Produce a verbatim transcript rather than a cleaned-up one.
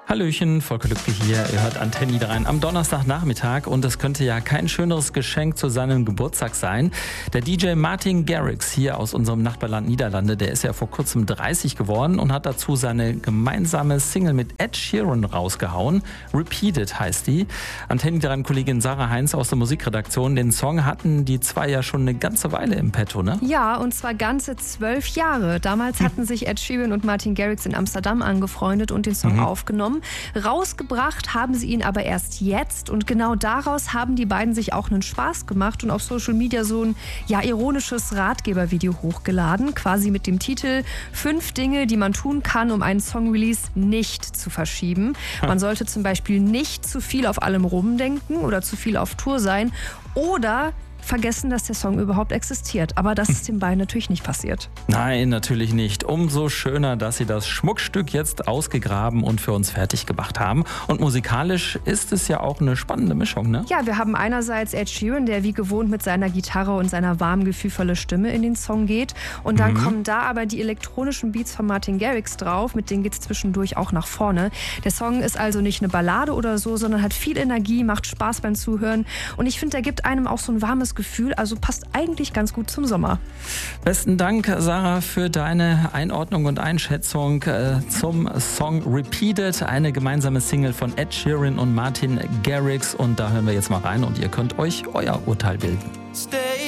Hallöchen, Volker Lübke hier. Ihr hört Antenne Niederrhein am Donnerstagnachmittag und es könnte ja kein schöneres Geschenk zu seinem Geburtstag sein. Der D J Martin Garrix hier aus unserem Nachbarland Niederlande, der ist ja vor kurzem dreißig geworden und hat dazu seine gemeinsame Single mit Ed Sheeran rausgehauen. Repeated heißt die. Antenne Niederrhein-Kollegin Sarah Heinz aus der Musikredaktion, den Song hatten die zwei ja schon eine ganze Weile im Petto, ne? Ja, und zwar ganze zwölf Jahre. Damals hatten sich Ed Sheeran und Martin Garrix in Amsterdam angefreundet und den Song mhm. aufgenommen. Rausgebracht haben sie ihn aber erst jetzt und genau daraus haben die beiden sich auch einen Spaß gemacht und auf Social Media so ein ja, ironisches Ratgebervideo hochgeladen, quasi mit dem Titel Fünf Dinge, die man tun kann, um einen Song-Release nicht zu verschieben. Man sollte zum Beispiel nicht zu viel auf allem rumdenken oder zu viel auf Tour sein oder vergessen, dass der Song überhaupt existiert. Aber das ist den beiden natürlich nicht passiert. Nein, natürlich nicht. Umso schöner, dass sie das Schmuckstück jetzt ausgegraben und für uns fertig gemacht haben. Und musikalisch ist es ja auch eine spannende Mischung, ne? Ja, wir haben einerseits Ed Sheeran, der wie gewohnt mit seiner Gitarre und seiner warmen, gefühlvollen Stimme in den Song geht. Und dann mhm. kommen da aber die elektronischen Beats von Martin Garrix drauf. Mit denen geht es zwischendurch auch nach vorne. Der Song ist also nicht eine Ballade oder so, sondern hat viel Energie, macht Spaß beim Zuhören. Und ich finde, der gibt einem auch so ein warmes Gefühl, also passt eigentlich ganz gut zum Sommer. Besten Dank, Sarah, für deine Einordnung und Einschätzung äh, zum Song Repeated, eine gemeinsame Single von Ed Sheeran und Martin Garrix. Und da hören wir jetzt mal rein und ihr könnt euch euer Urteil bilden. Stay